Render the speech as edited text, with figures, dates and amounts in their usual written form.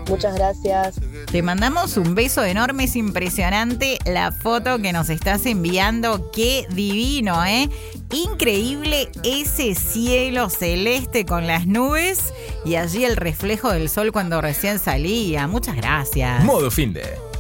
Muchas gracias. Te mandamos un beso enorme, es impresionante la foto que nos estás enviando, qué divino, ¿eh? Increíble ese cielo celeste con las nubes y allí el reflejo del sol cuando recién salía. Muchas gracias. Modo Finde.